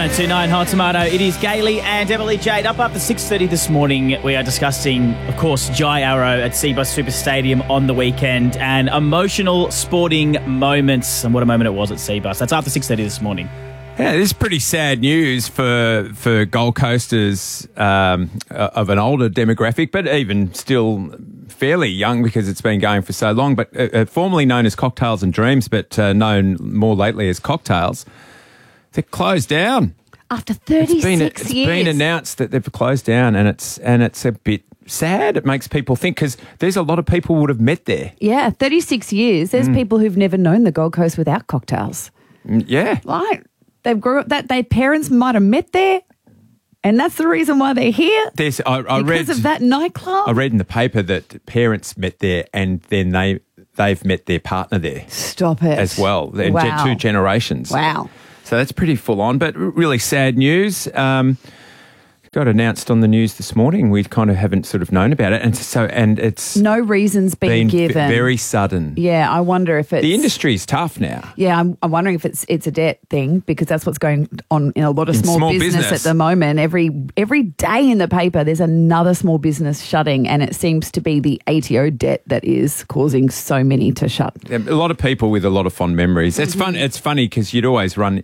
1029 Hot Tomato. It is Gailey and Emily Jade up after 6:30 this morning. We are discussing, of course, Jai Arrow at Cbus Super Stadium on the weekend and emotional sporting moments, and what a moment it was at Cbus. That's after 6:30 this morning. Yeah, this is pretty sad news for Gold Coasters of an older demographic, but even still fairly young because it's been going for so long. But formerly known as Cocktails and Dreams, but known more lately as Cocktails, they're closed down. After 36 years. It's been announced that they've closed down, and it's a bit sad. It makes people think because there's a lot of people would have met there. Yeah, 36 years. There's people who've never known the Gold Coast without Cocktails. Yeah. Like, they've grew up, that their parents might have met there, and that's the reason why they're here. Because of that nightclub. I read in the paper that parents met there, and then they've met their partner there. Stop it. As well. Wow. Two generations. Wow. So that's pretty full on, but really sad news. Got announced on the news this morning. We kind of haven't sort of known about it, and it's no reasons being given. Very sudden. Yeah, I wonder if it's the industry's tough now. Yeah, I'm wondering if it's a debt thing because that's what's going on in a lot of small business at the moment. Every day in the paper, there's another small business shutting, and it seems to be the ATO debt that is causing so many to shut. A lot of people with a lot of fond memories. It's fun. It's funny because you'd always run